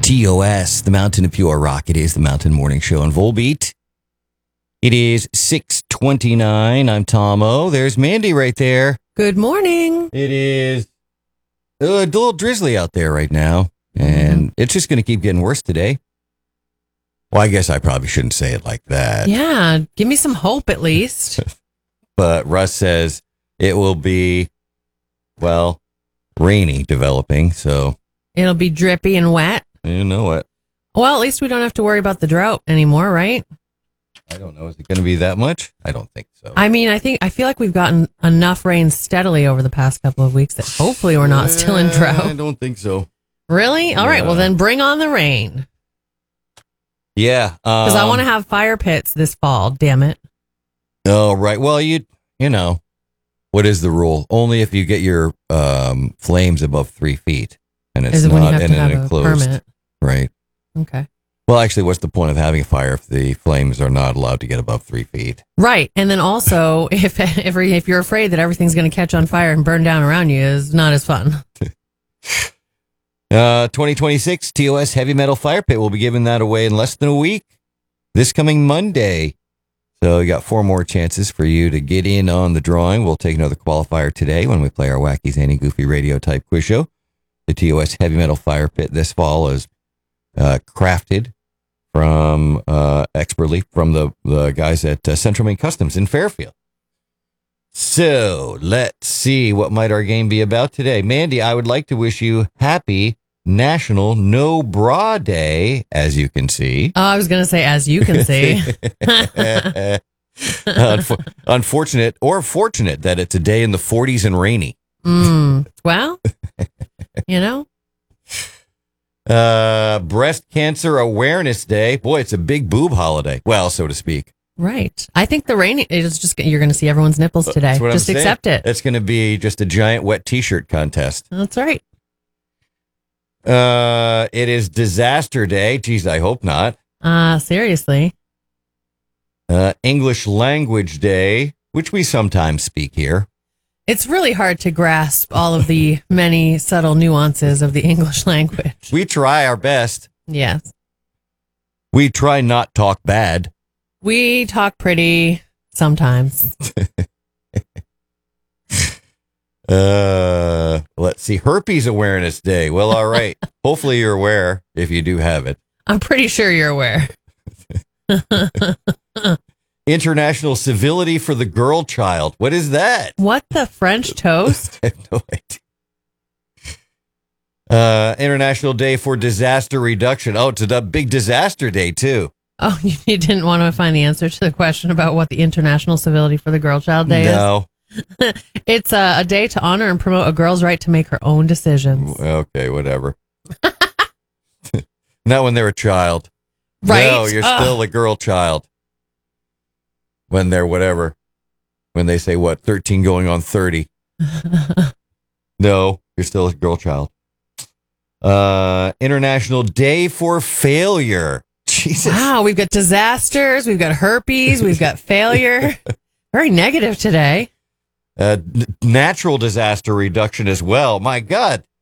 TOS, the Mountain of Pure Rock. It is the Mountain Morning Show on Volbeat. It is 6:29. I'm Tom O. There's Mandy right there. Good morning. It is a little drizzly out there right now, and it's just going to keep getting worse today. Well, I guess I probably shouldn't say it like that. Yeah, give me some hope at least. But Russ says it will be, well, rainy developing, so. It'll be drippy and wet. You know what? Well, at least we don't have to worry about the drought anymore, right? I don't know. Is it going to be that much? I don't think so. I mean, I feel like we've gotten enough rain steadily over the past couple of weeks that hopefully we're not still in drought. I don't think so. Really? All right. Well, then bring on the rain. Yeah. Because I want to have fire pits this fall. Damn it. Oh, right. Well, you know, what is the rule? Only if you get your flames above 3 feet, and it's Is it when you not have in to an have a enclosed. permit? Right. Okay. Well, actually, what's the point of having a fire if the flames are not allowed to get above 3 feet? Right. And then also, if you're afraid that everything's going to catch on fire and burn down around you, is not as fun. 2026 TOS Heavy Metal Fire Pit. We'll be giving that away in less than a week, this coming Monday. So you got 4 more chances for you to get in on the drawing. We'll take another qualifier today when we play our Wacky, Zany, Goofy radio type quiz show. The TOS Heavy Metal Fire Pit this fall is crafted from expertly from the guys at Central Maine Customs in Fairfield. So let's see, what might our game be about today? Mandy, I would like to wish you happy National No Bra Day, as you can see. Oh, I was going to say, as you can see. Unfortunate or fortunate that it's a day in the 40s and rainy. Well, you know. Breast Cancer Awareness Day. Boy, it's a big boob holiday. Well, so to speak. Right. I think the rain is just, you're going to see everyone's nipples today. Just accept it. It's going to be just a giant wet t-shirt contest. That's right. It is Disaster Day. Geez, I hope not. Seriously. English Language Day, which we sometimes speak here. It's really hard to grasp all of the many subtle nuances of the English language. We try our best. Yes. We try not talk bad. We talk pretty sometimes. Let's see. Herpes Awareness Day. Well, all right. Hopefully you're aware if you do have it. I'm pretty sure you're aware. International Civility for the Girl Child. What is that? What the French toast? I have no idea. International Day for Disaster Reduction. Oh, it's a big disaster day, too. Oh, you didn't want to find the answer to the question about what the International Civility for the Girl Child Day is? No. It's a day to honor and promote a girl's right to make her own decisions. Okay, whatever. Not when they're a child. Right? No, you're still a girl child. When they're whatever. When they say, 13 going on 30. No, you're still a girl child. International Day for Failure. Jesus. Wow, we've got disasters, we've got herpes, we've got failure. Very negative today. Natural disaster reduction as well. My God.